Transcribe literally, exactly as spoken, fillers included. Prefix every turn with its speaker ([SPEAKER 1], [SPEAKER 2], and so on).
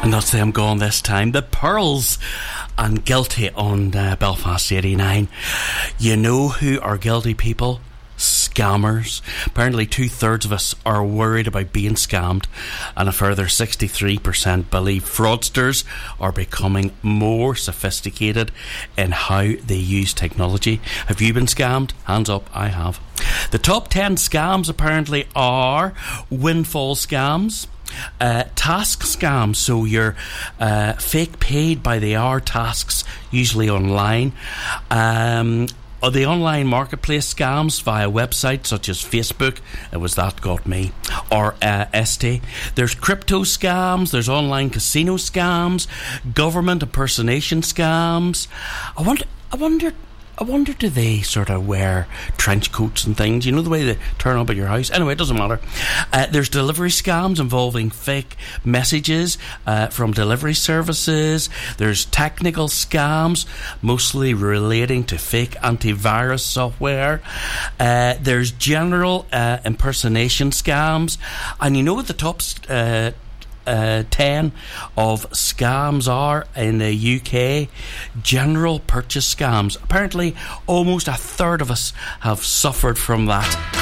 [SPEAKER 1] And that's them gone this time. The Pearls and Guilty on uh, Belfast eighty-nine. You know who are guilty people? Scammers. Apparently two-thirds of us are worried about being scammed, and a further sixty-three percent believe fraudsters are becoming more sophisticated in how they use technology. Have you been scammed? Hands up. I have. The top ten scams apparently are windfall scams, Uh, task scams, so you're uh, fake paid by the hour tasks, usually online. Um, or the online marketplace scams via websites such as Facebook, it was that got me, or uh, Estee. There's crypto scams, there's online casino scams, government impersonation scams. I wonder, I wonder I wonder, do they sort of wear trench coats and things? You know the way they turn up at your house? Anyway, it doesn't matter. Uh, there's delivery scams involving fake messages uh, from delivery services. There's technical scams, mostly relating to fake antivirus software. Uh, there's general uh, impersonation scams. And you know what the top uh, Uh, ten of scams are in the U K? General purchase scams. Apparently almost a third of us have suffered from that.